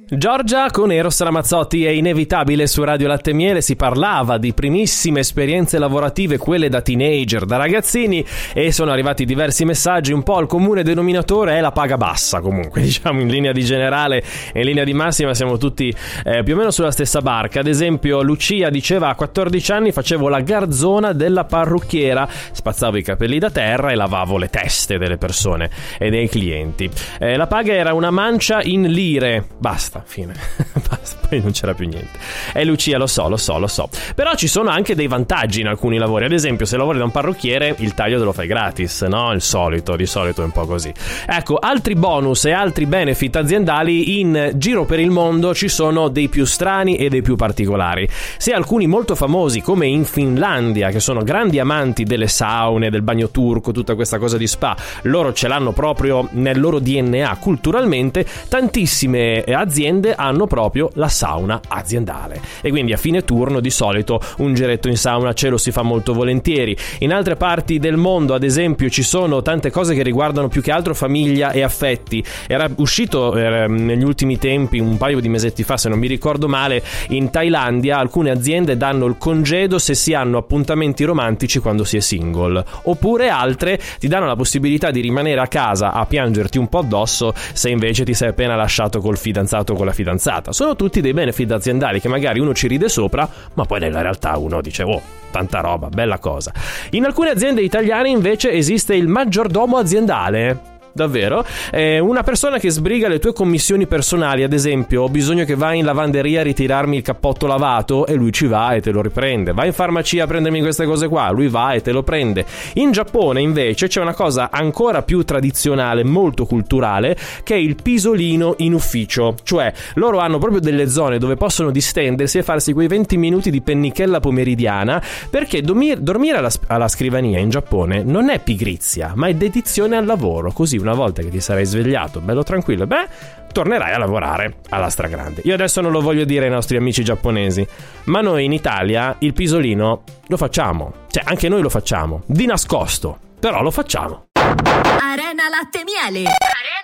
Giorgia con Eros Ramazzotti è inevitabile su Radio Latte e Miele. Si parlava di primissime esperienze lavorative, quelle da teenager, da ragazzini, e sono arrivati diversi messaggi. Un po' il comune denominatore è la paga bassa, comunque diciamo in linea di generale e in linea di massima siamo tutti più o meno sulla stessa barca. Ad esempio Lucia diceva: a 14 anni facevo la garzona della parrucchiera, spazzavo i capelli da terra e lavavo le teste delle persone e dei clienti. La paga era una mancia in lire, basta, fine. Basta, poi non c'era più niente. Lucia, lo so. Però ci sono anche dei vantaggi in alcuni lavori. Ad esempio, se lavori da un parrucchiere, il taglio te lo fai gratis, no? Di solito è un po' così. Ecco, altri bonus e altri benefit aziendali in giro per il mondo ci sono dei più strani e dei più particolari. Se alcuni molto famosi, come in Finlandia, che sono grandi amanti delle saune, del bagno turco, tutta questa cosa di spa, loro ce l'hanno proprio nel loro DNA culturalmente. Tantissime aziende hanno proprio la sauna aziendale e quindi a fine turno di solito un giretto in sauna ce lo si fa molto volentieri. In altre parti del mondo, ad esempio, ci sono tante cose che riguardano più che altro famiglia e affetti. Era uscito negli ultimi tempi, un paio di mesetti fa se non mi ricordo male, in Thailandia alcune aziende danno il congedo se si hanno appuntamenti romantici quando si è single, oppure altre ti danno la possibilità di rimanere a casa a piangerti un po' addosso se invece ti sei appena lasciato col fidanzato o con la fidanzata. Sono tutti dei benefit aziendali che magari uno ci ride sopra, ma poi nella realtà uno dice: oh, tanta roba, bella cosa. In alcune aziende italiane invece esiste il maggiordomo aziendale. Davvero? Una persona che sbriga le tue commissioni personali. Ad esempio, ho bisogno che vai in lavanderia a ritirarmi il cappotto lavato e lui ci va e te lo riprende. Vai in farmacia a prendermi queste cose qua, lui va e te lo prende. In Giappone invece c'è una cosa ancora più tradizionale, molto culturale, che è il pisolino in ufficio. Cioè loro hanno proprio delle zone dove possono distendersi e farsi quei 20 minuti di pennichella pomeridiana, perché dormire alla scrivania in Giappone non è pigrizia, ma è dedizione al lavoro. Così una volta che ti sarai svegliato bello tranquillo, tornerai a lavorare alla stragrande. Io adesso non lo voglio dire ai nostri amici giapponesi, ma noi in Italia il pisolino lo facciamo. Cioè anche noi lo facciamo, di nascosto, però lo facciamo. Arena Latte e Miele.